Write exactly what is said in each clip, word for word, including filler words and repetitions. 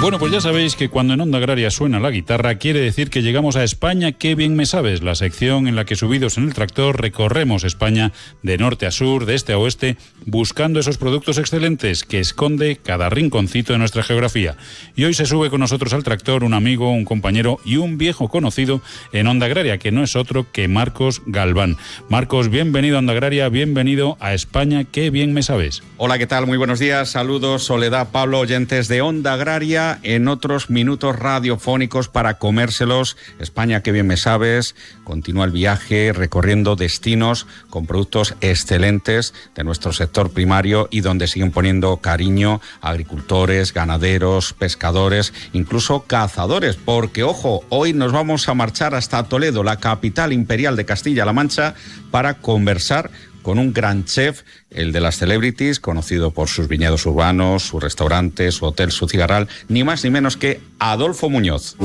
Bueno, pues ya sabéis que cuando en Onda Agraria suena la guitarra, quiere decir que llegamos a España, qué bien me sabes, la sección en la que subidos en el tractor recorremos España de norte a sur, de este a oeste, buscando esos productos excelentes que esconde cada rinconcito de nuestra geografía. Y hoy se sube con nosotros al tractor un amigo, un compañero y un viejo conocido en Onda Agraria, que no es otro que Marcos Galván. Marcos, bienvenido a Onda Agraria, bienvenido a España, qué bien me sabes. Hola, ¿qué tal? Muy buenos días, saludos, Soledad, Pablo, oyentes de Onda Agraria, en otros minutos radiofónicos para comérselos. España, qué bien me sabes, continúa el viaje recorriendo destinos con productos excelentes de nuestro sector primario y donde siguen poniendo cariño agricultores, ganaderos, pescadores, incluso cazadores, porque ojo, hoy nos vamos a marchar hasta Toledo, la capital imperial de Castilla-La Mancha, para conversar con un gran chef, el de las celebrities, conocido por sus viñedos urbanos, su restaurante, su hotel, su cigarral, ni más ni menos que Adolfo Muñoz.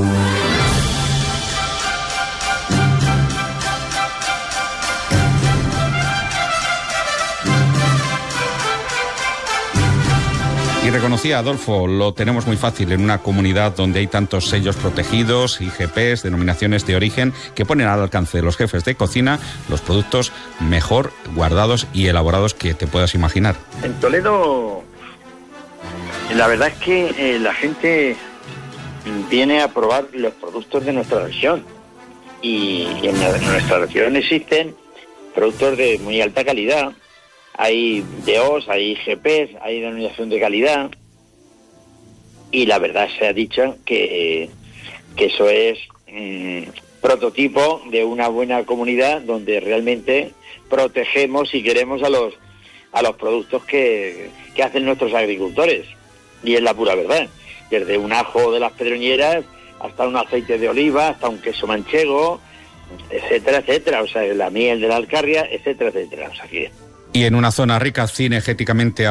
Y reconocía, Adolfo, lo tenemos muy fácil en una comunidad donde hay tantos sellos protegidos, I G Ps, denominaciones de origen, que ponen al alcance de los jefes de cocina los productos mejor guardados y elaborados que te puedas imaginar. En Toledo, la verdad es que eh, la gente viene a probar los productos de nuestra región. Y en, la, en nuestra región existen productos de muy alta calidad. Hay D O S, hay I G Ps, hay denominación de calidad, y la verdad se ha dicho que, que eso es mmm, prototipo de una buena comunidad donde realmente protegemos y queremos a los a los productos que, que hacen nuestros agricultores, y es la pura verdad, desde un ajo de las Pedroñeras hasta un aceite de oliva, hasta un queso manchego, etcétera, etcétera, o sea, la miel de la Alcarria, etcétera, etcétera, o sea que... Y en una zona rica cinegéticamente